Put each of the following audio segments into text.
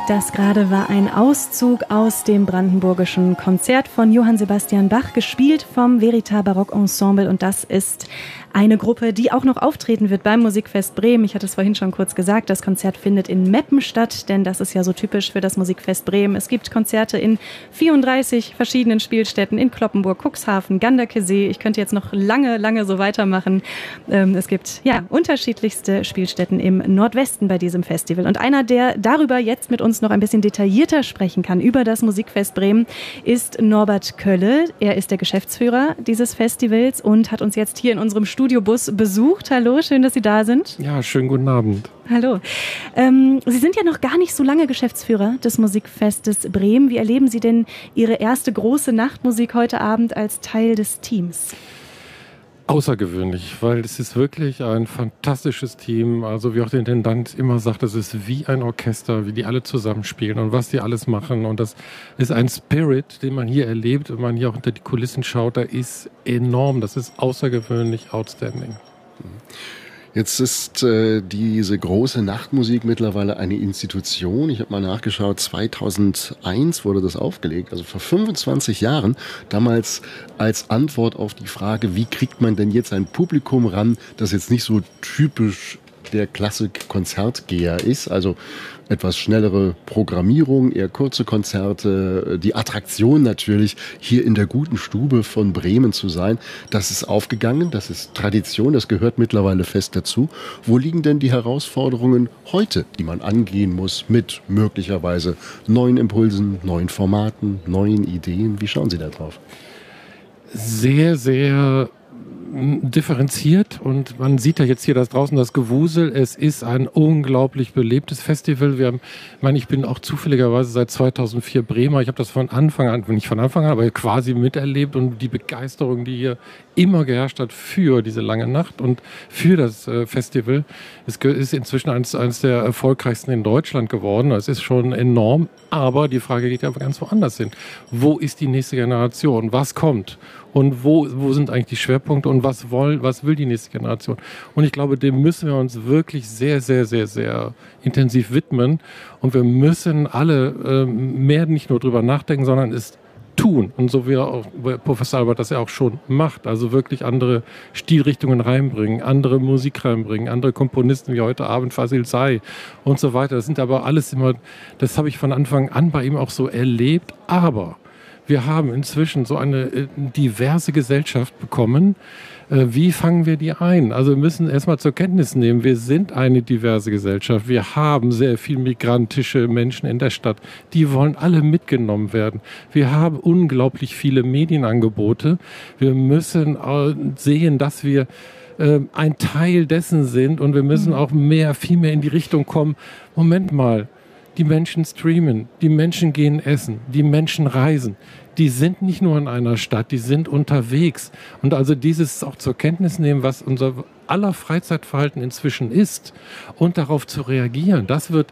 Das gerade war ein Auszug aus dem brandenburgischen Konzert von Johann Sebastian Bach, gespielt vom Verita Barock Ensemble. Und das ist eine Gruppe, die auch noch auftreten wird beim Musikfest Bremen. Ich hatte es vorhin schon kurz gesagt, das Konzert findet in Meppen statt, denn das ist ja so typisch für das Musikfest Bremen. Es gibt Konzerte in 34 verschiedenen Spielstätten, in Cloppenburg, Cuxhaven, Ganderkesee. Ich könnte jetzt noch lange so weitermachen. Es gibt ja unterschiedlichste Spielstätten im Nordwesten bei diesem Festival. Und einer, der darüber jetzt mit uns noch ein bisschen detaillierter sprechen kann, über das Musikfest Bremen, ist Norbert Kölle. Er ist der Geschäftsführer dieses Festivals und hat uns jetzt hier in unserem Studiobus besucht. Hallo, schön, dass Sie da sind. Ja, schönen guten Abend. Hallo. Sie sind ja noch gar nicht so lange Geschäftsführer des Musikfestes Bremen. Wie erleben Sie denn Ihre erste große Nachtmusik heute Abend als Teil des Teams? Außergewöhnlich, weil es ist wirklich ein fantastisches Team. Also wie auch der Intendant immer sagt, es ist wie ein Orchester, wie die alle zusammenspielen und was die alles machen. Und das ist ein Spirit, den man hier erlebt, wenn man hier auch hinter die Kulissen schaut. Der ist enorm, das ist außergewöhnlich outstanding. Jetzt ist diese große Nachtmusik mittlerweile eine Institution. Ich habe mal nachgeschaut, 2001 wurde das aufgelegt, also vor 25 Jahren. Damals als Antwort auf die Frage, wie kriegt man denn jetzt ein Publikum ran, das jetzt nicht so typisch der Klassik-Konzertgeher ist, also etwas schnellere Programmierung, eher kurze Konzerte, die Attraktion natürlich, hier in der guten Stube von Bremen zu sein. Das ist aufgegangen, das ist Tradition, das gehört mittlerweile fest dazu. Wo liegen denn die Herausforderungen heute, die man angehen muss mit möglicherweise neuen Impulsen, neuen Formaten, neuen Ideen? Wie schauen Sie da drauf? Sehr, sehr differenziert, und man sieht ja jetzt hier draußen das Gewusel. Es ist ein unglaublich belebtes Festival. Ich bin auch zufälligerweise seit 2004 Bremer. Ich habe das von Anfang an, nicht von Anfang an, aber quasi miterlebt, und die Begeisterung, die hier immer geherrscht hat für diese lange Nacht und für das Festival, ist inzwischen eines der erfolgreichsten in Deutschland geworden. Es ist schon enorm, aber die Frage geht ja ganz woanders hin. Wo ist die nächste Generation? Was kommt? Und wo sind eigentlich die Schwerpunkte und was will die nächste Generation? Und ich glaube, dem müssen wir uns wirklich sehr, sehr, sehr, sehr intensiv widmen. Und wir müssen alle mehr nicht nur drüber nachdenken, sondern es tun. Und so wie auch Professor Albert das ja auch schon macht. Also wirklich andere Stilrichtungen reinbringen, andere Musik reinbringen, andere Komponisten wie heute Abend Fasil Say und so weiter. Das sind aber alles immer, das habe ich von Anfang an bei ihm auch so erlebt. Aber wir haben inzwischen so eine diverse Gesellschaft bekommen. Wie fangen wir die ein? Also wir müssen erstmal zur Kenntnis nehmen, wir sind eine diverse Gesellschaft. Wir haben sehr viele migrantische Menschen in der Stadt. Die wollen alle mitgenommen werden. Wir haben unglaublich viele Medienangebote. Wir müssen sehen, dass wir ein Teil dessen sind, und wir müssen auch viel mehr in die Richtung kommen. Moment mal. Die Menschen streamen, die Menschen gehen essen, die Menschen reisen. Die sind nicht nur in einer Stadt, die sind unterwegs. Und also dieses auch zur Kenntnis nehmen, was unser aller Freizeitverhalten inzwischen ist, und darauf zu reagieren, das wird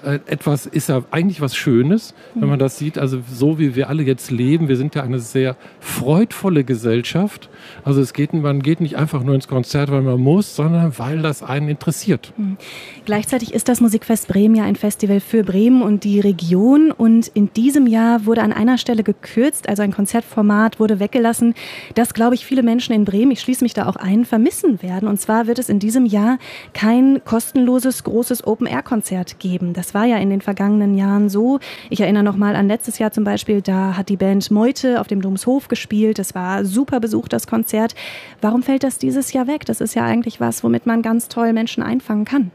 ist ja eigentlich was Schönes, wenn man das sieht. Also so wie wir alle jetzt leben, wir sind ja eine sehr freudvolle Gesellschaft. Also man geht nicht einfach nur ins Konzert, weil man muss, sondern weil das einen interessiert. Gleichzeitig ist das Musikfest Bremen ja ein Festival für Bremen und die Region. Und in diesem Jahr wurde an einer Stelle gekürzt, also ein Konzertformat wurde weggelassen, das, glaube ich, viele Menschen in Bremen, ich schließe mich da auch ein, vermissen werden. Und zwar wird es in diesem Jahr kein kostenloses, großes Open-Air-Konzert geben. Das war ja in den vergangenen Jahren so. Ich erinnere noch mal an letztes Jahr zum Beispiel, da hat die Band Meute auf dem Domshof gespielt. Das war super besucht, das Konzert. Warum fällt das dieses Jahr weg? Das ist ja eigentlich was, womit man ganz toll Menschen einfangen kann.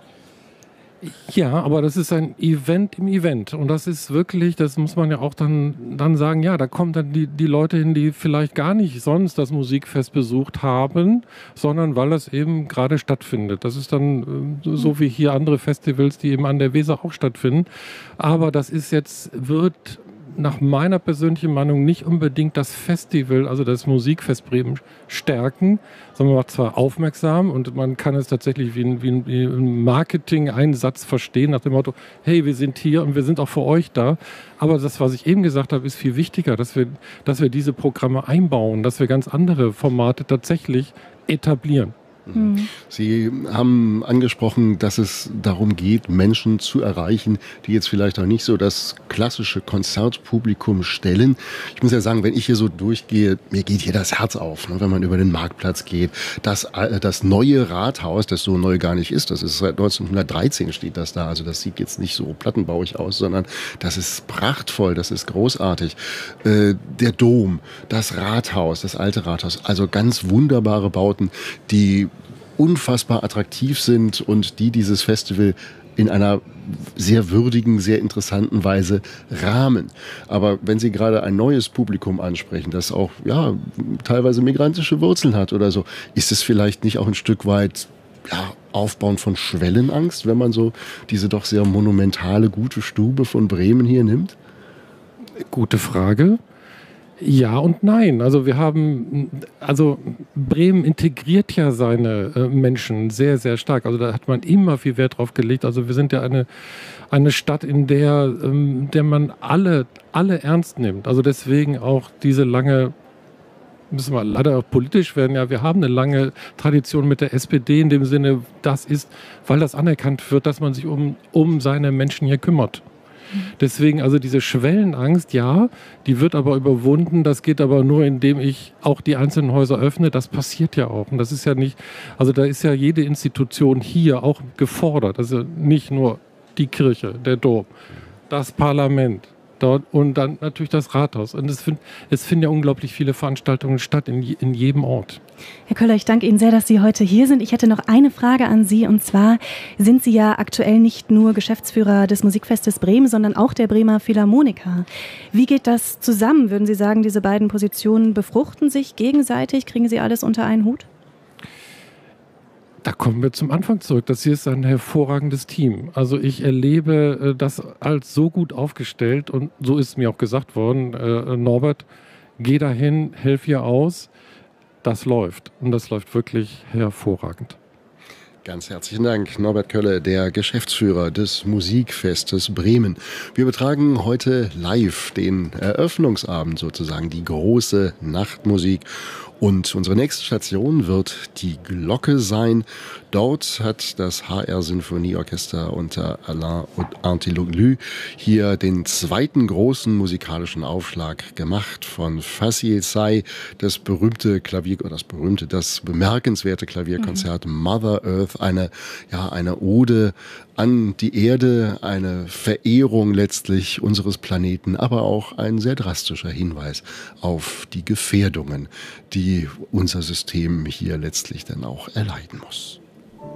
Ja, aber das ist ein Event im Event, und das ist wirklich, das muss man ja auch dann sagen, ja, da kommen dann die Leute hin, die vielleicht gar nicht sonst das Musikfest besucht haben, sondern weil das eben gerade stattfindet. Das ist dann so wie hier andere Festivals, die eben an der Weser auch stattfinden. Aber das wird nach meiner persönlichen Meinung nicht unbedingt das Festival, also das Musikfest Bremen, stärken, sondern man macht zwar aufmerksam, und man kann es tatsächlich wie ein Marketing-Einsatz verstehen, nach dem Motto, hey, wir sind hier und wir sind auch für euch da. Aber das, was ich eben gesagt habe, ist viel wichtiger, dass wir diese Programme einbauen, dass wir ganz andere Formate tatsächlich etablieren. Sie haben angesprochen, dass es darum geht, Menschen zu erreichen, die jetzt vielleicht auch nicht so das klassische Konzertpublikum stellen. Ich muss ja sagen, wenn ich hier so durchgehe, mir geht hier das Herz auf, ne, wenn man über den Marktplatz geht. Das neue Rathaus, das so neu gar nicht ist, das ist seit 1913 steht das da, also das sieht jetzt nicht so plattenbauig aus, sondern das ist prachtvoll, das ist großartig. Der Dom, das Rathaus, das alte Rathaus, also ganz wunderbare Bauten, die unfassbar attraktiv sind und die dieses Festival in einer sehr würdigen, sehr interessanten Weise rahmen. Aber wenn Sie gerade ein neues Publikum ansprechen, das auch ja teilweise migrantische Wurzeln hat oder so, ist es vielleicht nicht auch ein Stück weit Aufbauen von Schwellenangst, wenn man so diese doch sehr monumentale, gute Stube von Bremen hier nimmt? Gute Frage. Ja und nein. Also Bremen integriert ja seine Menschen sehr, sehr stark. Also da hat man immer viel Wert drauf gelegt. Also wir sind ja eine Stadt, in der man alle ernst nimmt. Also deswegen auch diese lange, müssen wir leider auch politisch werden, ja, wir haben eine lange Tradition mit der SPD in dem Sinne, weil das anerkannt wird, dass man sich um seine Menschen hier kümmert. Deswegen also diese Schwellenangst, ja, die wird aber überwunden. Das geht aber nur, indem ich auch die einzelnen Häuser öffne. Das passiert ja auch. Und das ist ja nicht, also da ist ja jede Institution hier auch gefordert. Also nicht nur die Kirche, der Dom, das Parlament. Dort und dann natürlich das Rathaus. Und es finden ja unglaublich viele Veranstaltungen statt in jedem Ort. Herr Köller, ich danke Ihnen sehr, dass Sie heute hier sind. Ich hätte noch eine Frage an Sie, und zwar sind Sie ja aktuell nicht nur Geschäftsführer des Musikfestes Bremen, sondern auch der Bremer Philharmoniker. Wie geht das zusammen? Würden Sie sagen, diese beiden Positionen befruchten sich gegenseitig? Kriegen Sie alles unter einen Hut? Da kommen wir zum Anfang zurück. Das hier ist ein hervorragendes Team. Also ich erlebe das als so gut aufgestellt und so ist mir auch gesagt worden, Norbert, geh dahin, helf hier aus. Das läuft und das läuft wirklich hervorragend. Ganz herzlichen Dank, Norbert Kölle, der Geschäftsführer des Musikfestes Bremen. Wir betragen heute live den Eröffnungsabend sozusagen, die große Nachtmusik. Und unsere nächste Station wird die Glocke sein. Dort hat das HR Sinfonieorchester unter Alain Antiloglu hier den zweiten großen musikalischen Aufschlag gemacht von Facile Say, das bemerkenswerte Klavierkonzert Mother Earth, eine Ode an die Erde, eine Verehrung letztlich unseres Planeten, aber auch ein sehr drastischer Hinweis auf die Gefährdungen, die unser System hier letztlich dann auch erleiden muss.